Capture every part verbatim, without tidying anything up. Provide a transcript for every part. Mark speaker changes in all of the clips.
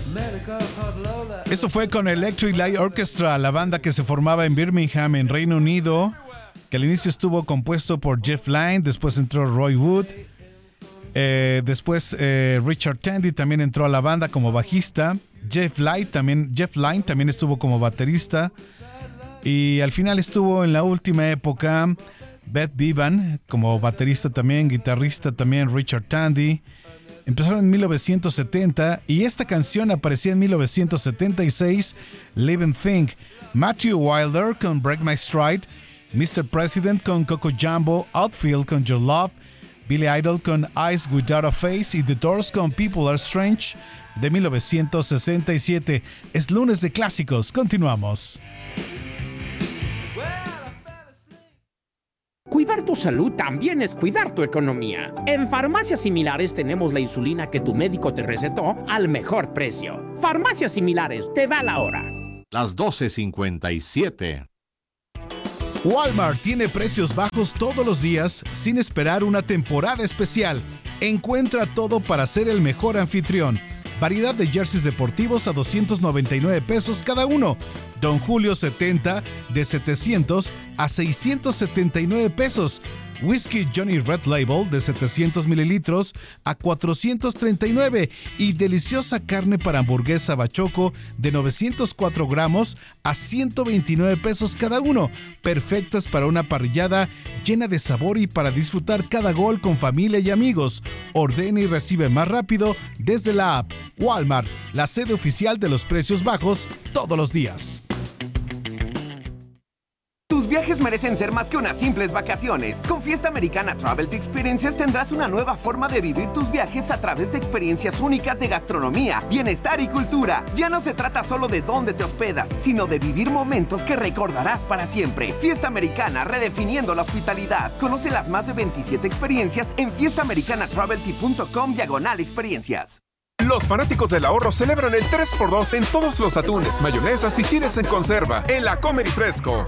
Speaker 1: Esto fue con Electric Light Orchestra, la banda que se formaba en Birmingham, en Reino Unido, que al inicio estuvo compuesto por Jeff Lynne, después entró Roy Wood, eh, después eh, Richard Tandy también entró a la banda como bajista, Jeff Lynne también, Jeff Lynne también estuvo como baterista, y al final estuvo en la última época Beth Bevan como baterista también, guitarrista también Richard Tandy. Empezaron en mil novecientos setenta y esta canción aparecía en mil novecientos setenta y seis, Living Thing. Matthew Wilder con Break My Stride, mister President con Coco Jumbo, Outfield con Your Love, Billy Idol con Eyes Without a Face y The Doors con People Are Strange de mil novecientos sesenta y siete. Es lunes de clásicos, continuamos.
Speaker 2: Cuidar tu salud también es cuidar tu economía. En Farmacias Similares tenemos la insulina que tu médico te recetó al mejor precio. Farmacias Similares, te da la hora.
Speaker 3: Las doce cincuenta y siete.
Speaker 1: Walmart tiene precios bajos todos los días sin esperar una temporada especial. Encuentra todo para ser el mejor anfitrión. Variedad de jerseys deportivos a doscientos noventa y nueve pesos cada uno. Don Julio setenta de setecientos a seiscientos setenta y nueve pesos. Whisky Johnny Red Label de setecientos mililitros a cuatrocientos treinta y nueve. Y deliciosa carne para hamburguesa bachoco de novecientos cuatro gramos a ciento veintinueve pesos cada uno. Perfectas para una parrillada llena de sabor y para disfrutar cada gol con familia y amigos. Ordena y recibe más rápido desde la app. Walmart, la sede oficial de los precios bajos todos los días.
Speaker 4: Tus viajes merecen ser más que unas simples vacaciones. Con Fiesta Americana Travel Experiences tendrás una nueva forma de vivir tus viajes a través de experiencias únicas de gastronomía, bienestar y cultura. Ya no se trata solo de dónde te hospedas, sino de vivir momentos que recordarás para siempre. Fiesta Americana, redefiniendo la hospitalidad. Conoce las más de veintisiete experiencias en fiestaamericanatravelty punto com diagonal experiencias.
Speaker 5: Los fanáticos del ahorro celebran el tres por dos en todos los atunes, mayonesas y chiles en conserva en la Comer y Fresco.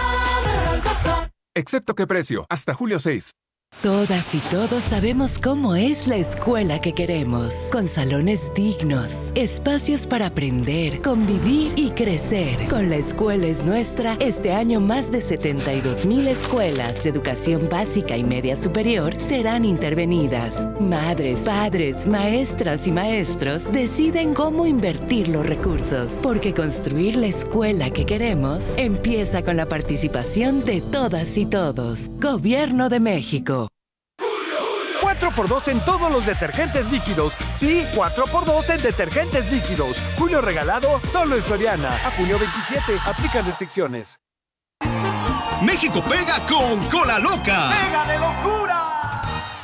Speaker 5: Excepto qué precio, hasta julio seis.
Speaker 6: Todas y todos sabemos cómo es la escuela que queremos, con salones dignos, espacios para aprender, convivir y crecer. Con La Escuela es Nuestra, este año más de setenta y dos mil escuelas de educación básica y media superior serán intervenidas. Madres, padres, maestras y maestros deciden cómo invertir los recursos, porque construir la escuela que queremos empieza con la participación de todas y todos. Gobierno de México.
Speaker 7: cuatro por dos en todos los detergentes líquidos. Sí, cuatro por dos en detergentes líquidos. Julio regalado solo en Soriana. A junio veintisiete. Aplican restricciones.
Speaker 8: México pega con Cola Loca.
Speaker 7: ¡Pega de locura!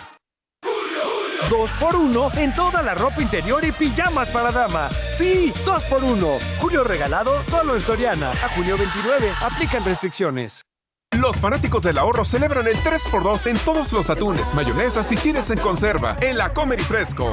Speaker 7: dos por uno en toda la ropa interior y pijamas para dama. Sí, dos por uno. Julio regalado solo en Soriana. A junio veintinueve. Aplican restricciones.
Speaker 5: Los fanáticos del ahorro celebran el tres por dos en todos los atunes, mayonesas y chiles en conserva en la Comer y Fresco.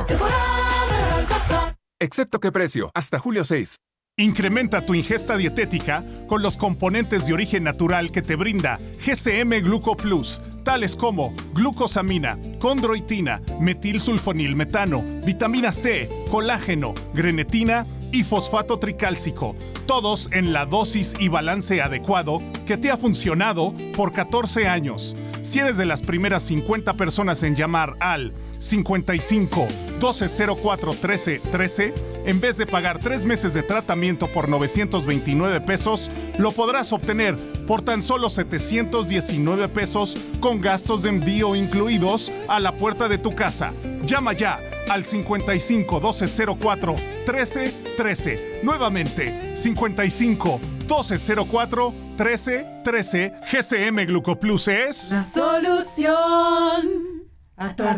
Speaker 5: Excepto qué precio, hasta julio seis.
Speaker 9: Incrementa tu ingesta dietética con los componentes de origen natural que te brinda G C M Gluco Plus, tales como glucosamina, condroitina, metilsulfonilmetano, vitamina C, colágeno, grenetina y fosfato tricálcico, todos en la dosis y balance adecuado que te ha funcionado por catorce años. Si eres de las primeras cincuenta personas en llamar al cincuenta y cinco, doce cero cuatro, trece, trece, en vez de pagar tres meses de tratamiento por novecientos veintinueve pesos, lo podrás obtener por tan solo setecientos diecinueve pesos con gastos de envío incluidos a la puerta de tu casa. Llama ya al cincuenta y cinco, doce cero cuatro, trece, trece. Nuevamente, cincuenta y cinco, doce cero cuatro, trece, trece. G C M Glucoplus es
Speaker 10: la solución a tu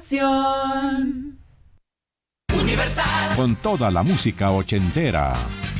Speaker 10: articulación.
Speaker 3: Universal. Con toda la música ochentera.